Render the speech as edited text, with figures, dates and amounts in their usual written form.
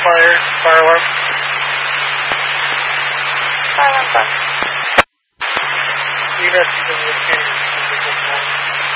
fire alarm. Fire alarm done. You guys can do the